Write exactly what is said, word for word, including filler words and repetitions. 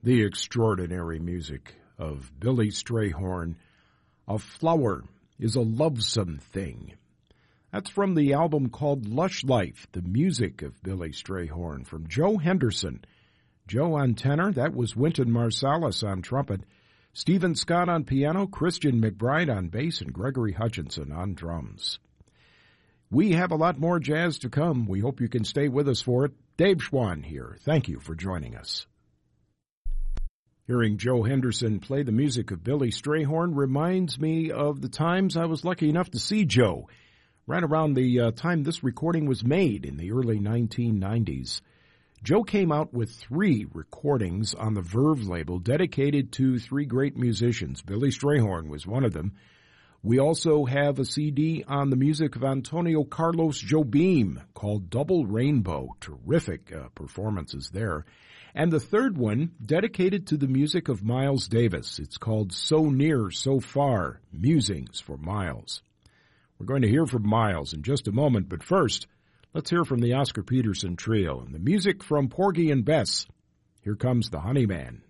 the extraordinary music of Billy Strayhorn. A flower is a lovesome thing. That's from the album called Lush Life, the music of Billy Strayhorn, from Joe Henderson. Joe on tenor, that was Wynton Marsalis on trumpet, Stephen Scott on piano, Christian McBride on bass, and Gregory Hutchinson on drums. We have a lot more jazz to come. We hope you can stay with us for it. Dave Schwann here. Thank you for joining us. Hearing Joe Henderson play the music of Billy Strayhorn reminds me of the times I was lucky enough to see Joe, right around the uh, time this recording was made in the early nineteen nineties. Joe came out with three recordings on the Verve label dedicated to three great musicians. Billy Strayhorn was one of them. We also have a C D on the music of Antonio Carlos Jobim called Double Rainbow. Terrific uh, performances there. And the third one dedicated to the music of Miles Davis. It's called So Near, So Far, Musings for Miles. We're going to hear from Miles in just a moment, but first, let's hear from the Oscar Peterson Trio and the music from Porgy and Bess. Here comes the Honeyman.